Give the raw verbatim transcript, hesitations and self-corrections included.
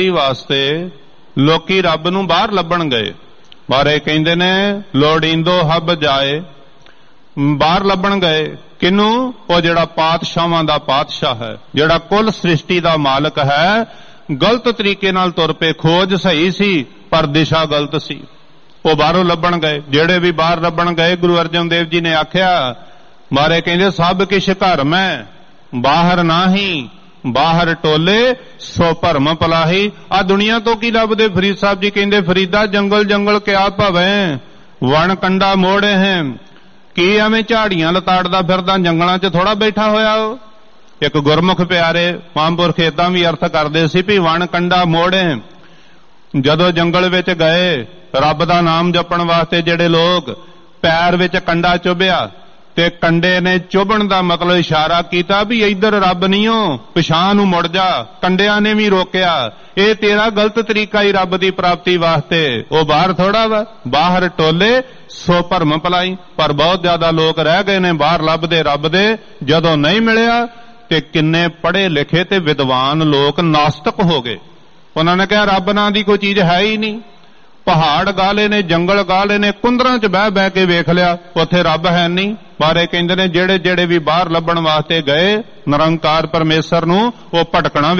वास्ते लोकी रब नूं बाहर लभण गए। बारे कहंदे ने लोड़ींदो हब जाए, बाहर लभण गए किनू? वो जिहड़ा पातशाहां दा पातशाह है, जिहड़ा कुल सृष्टि दा मालक है, गलत तरीके नाल तुर पे। खोज सही सी पर दिशा गलत सी। वो बाहरों लभण गए। जिहड़े भी बाहर लभण गए, गुरु अर्जन देव जी ने आख्या, मारे कहंदे सब किश घर मैं, बाहर नाही, बाहर टोले सो भरम पलाही। आ दुनिया तो की लभदे? फरीद साहब जी कहंदे, फरीदा जंगल जंगल क्या भवे, वन कंडा मोड़े हैं। की एवें झाड़ियां लताड़दा फिरदा जंगलां च थोड़ा बैठा होया हो? एक गुरमुख प्यारे महापुरख इदां भी अर्थ करदे सी भी वन कंडा मोड़े। जदों जंगल विच गए रब दा नाम जपण वास्ते, जिहड़े लोग पैर विच कंडा चुभिया ते कंडे ने चुभण दा मतलब इशारा कीता भी इधर रब नहीं हो, पिछां नूं मुड़ जा। कंडिया ने भी रोकया, ये तेरा गलत तरीका ही रब की प्राप्ति वास्ते। वो बाहर थोड़ा वा, बाहर टोले सो भरम भलाई। पर बहुत ज्यादा लोग रह गए ने बाहर लभदे रब दे। जदों नहीं मिलिया ते किन्ने पढ़े लिखे ते विद्वान लोग नास्तिक हो गए। उन्होंने कहा रब नां दी कोई चीज है ही नहीं। पहाड़ गाले ने, जंगल गाले ने, कुंदरां च बह बह के वेख लिया, उत्थे रब है नहीं। बारे कहंदे ने जेड़े जेड़े भी बाहर लभण वास्ते गए निरंकार परमेश्वर नूं, वो भटकना